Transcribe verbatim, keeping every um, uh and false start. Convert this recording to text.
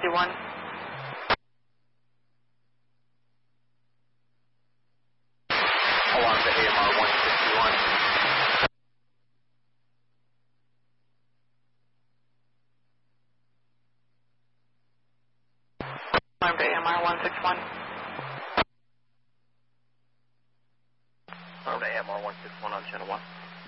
sixty-one. Alarm to A M R one sixty-one. Alarm to A M R one sixty-one. Alarm to A M R one sixty-one on channel one.